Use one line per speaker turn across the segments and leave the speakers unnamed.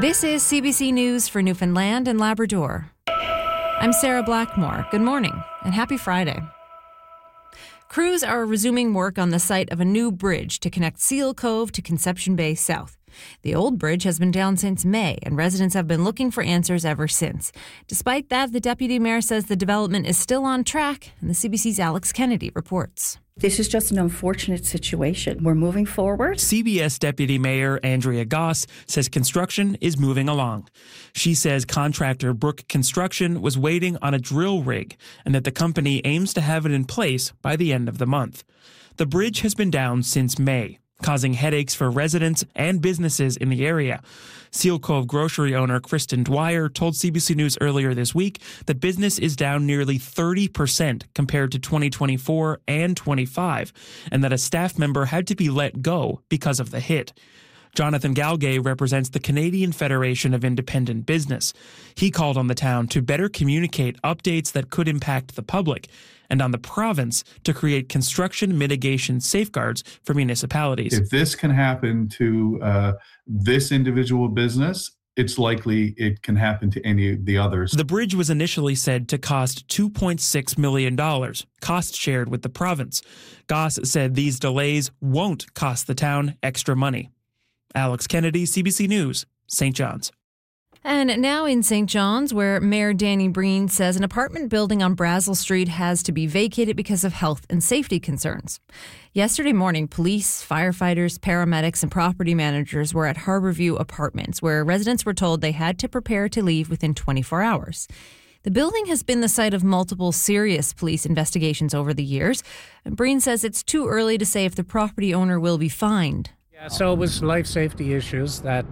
This is CBC News for Newfoundland and Labrador. I'm Sarah Blackmore. Good morning and happy Friday. Crews are resuming work on the site of a new bridge to connect Seal Cove to Conception Bay South. The old bridge has been down since May, and residents have been looking for answers ever since. Despite that, the deputy mayor says the development is still on track, and the CBC's Alex Kennedy reports.
This is just an unfortunate situation. We're moving forward.
CBS Deputy Mayor Andrea Goss says construction is moving along. She says contractor Brook Construction was waiting on a drill rig and that the company aims to have it in place by the end of the month. The bridge has been down since May, causing headaches for residents and businesses in the area. Seal Cove grocery owner Kristen Dwyer told CBC News earlier this week that business is down nearly 30% compared to 2024 and 25, and that a staff member had to be let go because of the hit. Jonathan Galgay represents the Canadian Federation of Independent Business. He called on the town to better communicate updates that could impact the public and on the province to create construction mitigation safeguards for municipalities.
If this can happen to this individual business, it's likely it can happen to any of the others.
The bridge was initially said to cost $2.6 million, cost shared with the province. Goss said these delays won't cost the town extra money. Alex Kennedy, CBC News, St. John's.
And now in St. John's, where Mayor Danny Breen says an apartment building on Brazel Street has to be vacated because of health and safety concerns. Yesterday morning, police, firefighters, paramedics, and property managers were at Harborview Apartments, where residents were told they had to prepare to leave within 24 hours. The building has been the site of multiple serious police investigations over the years. And Breen says it's too early to say if the property owner will be fined.
So it was life safety issues that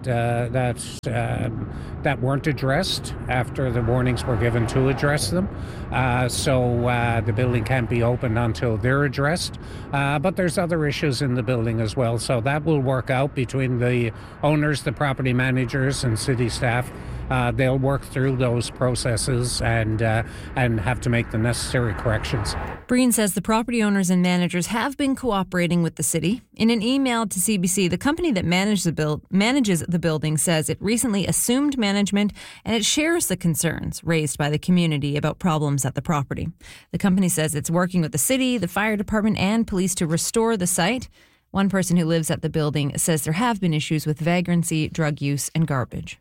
weren't addressed after the warnings were given to address them. So the building can't be opened until they're addressed. But there's other issues in the building as well. So that will work out between the owners, the property managers, and city staff. They'll work through those processes and have to make the necessary corrections.
Breen says the property owners and managers have been cooperating with the city. In an email to CBC, the company that manages the building says it recently assumed management and it shares the concerns raised by the community about problems at the property. The company says it's working with the city, the fire department, and police to restore the site. One person who lives at the building says there have been issues with vagrancy, drug use, and garbage.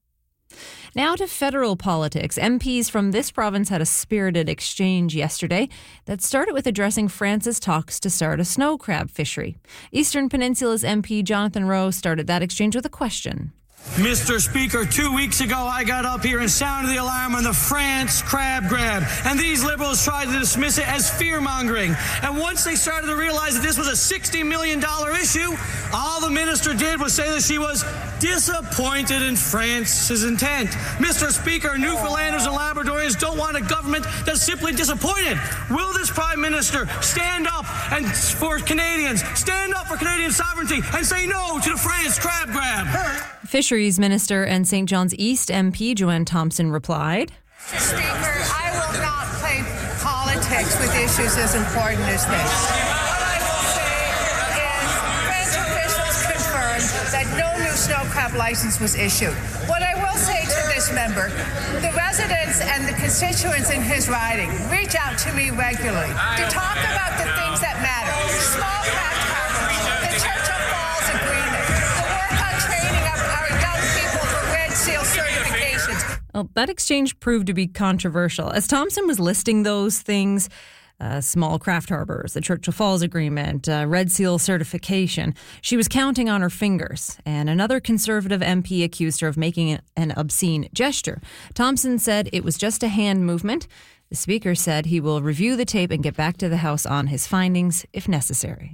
Now to federal politics. MPs from this province had a spirited exchange yesterday that started with addressing France's talks to start a snow crab fishery. Eastern Peninsula's MP Jonathan Rowe started that exchange with a question.
Mr. Speaker, 2 weeks ago I got up here and sounded the alarm on the France crab grab, and these Liberals tried to dismiss it as fear-mongering. And once they started to realize that this was a $60 million issue, all the minister did was say that she was disappointed in France's intent. Mr. Speaker, Newfoundlanders and Labradorians don't want a government that's simply disappointed. Will this Prime Minister stand up for Canadians, stand up for Canadian sovereignty, and say no to the France crab grab?
Fisheries Minister and St. John's East MP Joanne Thompson replied,
Mr. Speaker, I will not play politics with issues as important as this. What I will say is French officials confirmed that no new snow crab license was issued. What I will say to this member, the residents and the constituents in his riding reach out to me regularly to talk about the things that matter. Small craft harbors, the Churchill Falls Agreement, the work on training of our young people for Red Seal certifications.
Well, that exchange proved to be controversial. As Thompson was listing those things, small craft harbors, the Churchill Falls Agreement, Red Seal certification, she was counting on her fingers. And another Conservative MP accused her of making an obscene gesture. Thompson said it was just a hand movement. The Speaker said he will review the tape and get back to the House on his findings if necessary.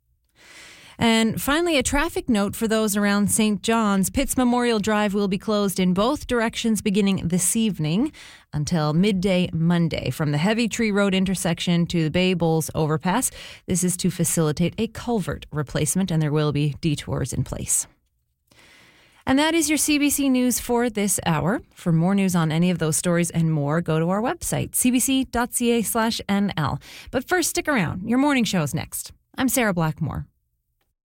And finally, a traffic note for those around St. John's. Pitts Memorial Drive will be closed in both directions beginning this evening until midday Monday from the Heavy Tree Road intersection to the Bay Bowls overpass. This is to facilitate a culvert replacement, and there will be detours in place. And that is your CBC News for this hour. For more news on any of those stories and more, go to our website, cbc.ca/nl. But first, stick around. Your morning show is next. I'm Sarah Blackmore.